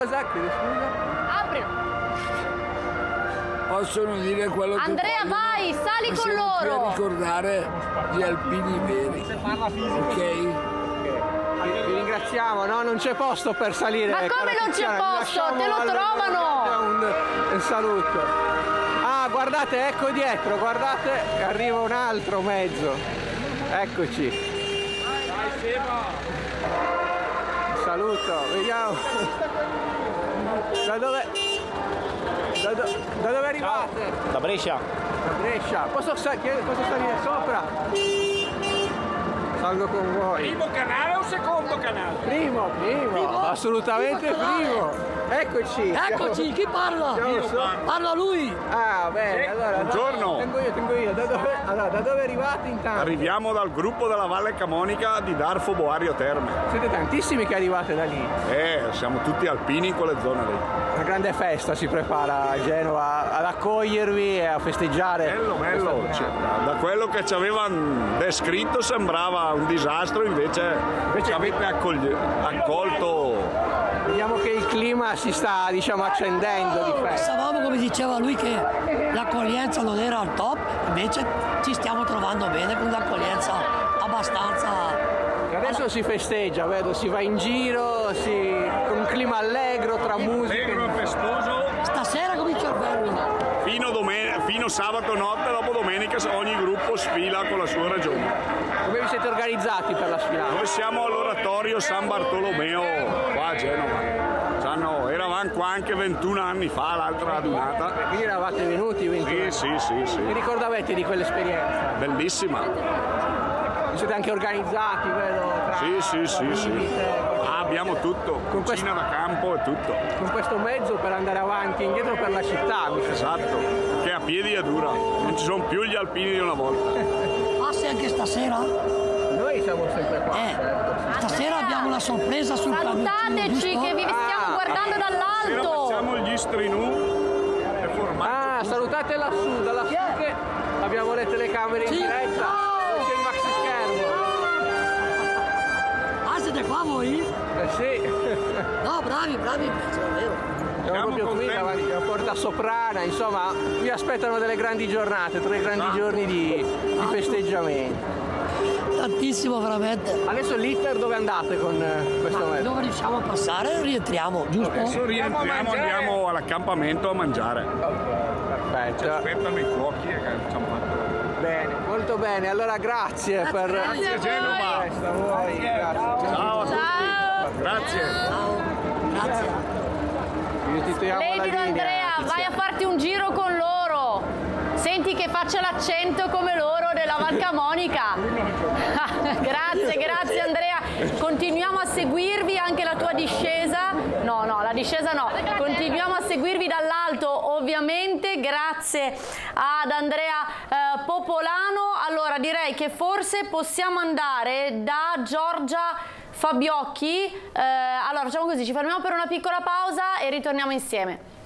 Cosa? Scusa? Aprilo. Possono dire quello che Andrea, vogliono, vai, sali ma con siamo qui loro. a ricordare gli alpini veri. Ok? Vi ringraziamo, no? Non c'è posto per salire. Ma come non c'è posto? Te lo trovano. Un saluto. Ah, guardate, ecco dietro, guardate, arriva un altro mezzo. Eccoci. Un saluto, vediamo. Da dove arrivate? Da Brescia. Da Brescia. Posso salire sopra? Salgo con voi. Primo canale o secondo canale? Primo. Assolutamente primo. Eccoci. Eccoci, chi parla? Parla lui. Ah, bene, allora. Buongiorno. Tengo io. Da dove arrivate intanto? Arriviamo dal gruppo della Valle Camonica di Darfo Boario Terme. Siete tantissimi che arrivate da lì. Siamo tutti alpini in quelle zone lì. Una grande festa si prepara a Genova ad accogliervi e a festeggiare. Bello. Da quello che ci avevano descritto sembrava un disastro, invece ci avete accolto. Vediamo che il clima si sta, accendendo di festa. Pensavamo, come diceva lui, che l'accoglienza non era al top, invece ci stiamo trovando bene con l'accoglienza abbastanza. Adesso si festeggia, vedo, si va in giro, con un clima allegro tra musica. Allegro e festoso. Stasera comincia il bello. Fino sabato notte, dopo domenica ogni gruppo sfila con la sua regione. Come vi siete organizzati per la sfilata? Noi siamo all'oratorio San Bartolomeo qua a Genova. Eravamo qua anche 21 anni fa, l'altra radunata. Quindi eravate venuti 21? Sì. Che ricordo avete di quell'esperienza? Bellissima. Vi siete anche organizzati, vedo? Sì. Abbiamo tutto, cucina da campo e tutto. Con questo mezzo per andare avanti e indietro per la città. Esatto, che a piedi è dura, non ci sono più gli alpini di una volta. Passi anche stasera? Noi siamo sempre qua. Stasera abbiamo una sorpresa sul camioncino, Salutateci giusto? che vi stiamo guardando dall'alto. Facciamo gli strinù e formaggio. Salutate lassù, dalla che abbiamo le telecamere in diretta. C'è il maxi schermo. Ah, siete qua voi? Sì. No, bravi, davvero. Siamo proprio qui davanti alla Porta Soprana, insomma, vi aspettano delle grandi giornate, 3 grandi giorni di festeggiamento. Tantissimo veramente. Adesso l'iter dove andate con questo mezzo? Dove riusciamo a passare rientriamo, giusto? Adesso rientriamo, andiamo all'accampamento a mangiare. Perfetto. Ci aspettano i cuochi che ci hanno fatto. Bene, molto bene. Allora grazie per Grazie Genova. a voi. Grazie. Ciao a tutti. Grazie. Grazie. Vi titoliamo la Splendido linea. Andrea, vai a farti un giro con loro. Senti che faccia l'accento come loro della Val Camonica. Grazie Andrea. Continuiamo a seguirvi anche la tua discesa. No, la discesa no. Continuiamo a seguirvi dall'alto, ovviamente. Grazie ad Andrea Popolano. Allora direi che forse possiamo andare da Giorgia Fabiocchi. Allora facciamo così, ci fermiamo per una piccola pausa e ritorniamo insieme.